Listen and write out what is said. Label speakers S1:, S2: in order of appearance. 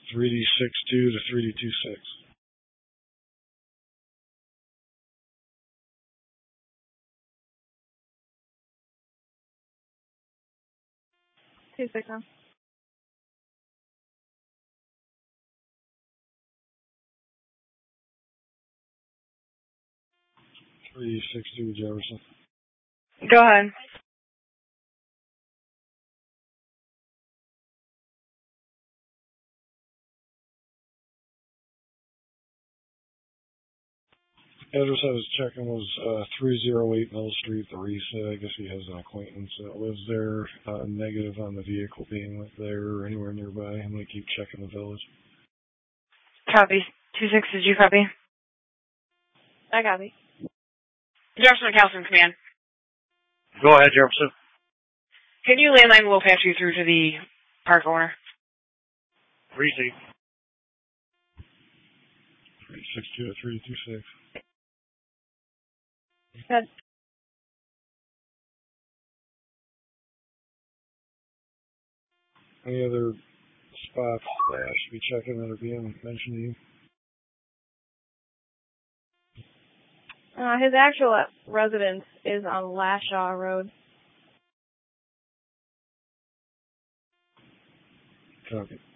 S1: 3D62 to 3D26.
S2: Two six now.
S1: $3.60 Jefferson.
S2: Go ahead.
S1: Address I was checking was 308 Mill Street, Theresa. I guess he has an acquaintance that lives there. Negative on the vehicle being there or anywhere nearby. I'm going to keep checking the village.
S3: Copy. 2-6, did you copy?
S2: I copy.
S3: Jefferson Council Command.
S4: Go ahead, Jefferson.
S3: Can you landline will patch you through to the park owner?
S4: Receive.
S1: 362 to 326.
S2: Good.
S1: Any other spots that I should be checking that are being mentioned to you?
S2: His actual residence is on Lashaw Road.
S1: Copy.